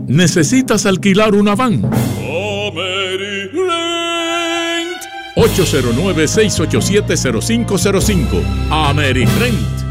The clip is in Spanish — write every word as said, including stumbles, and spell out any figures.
¿Necesitas alquilar una van? ocho cero nueve, seis ocho siete, cero cinco cero cinco. AmeriRent.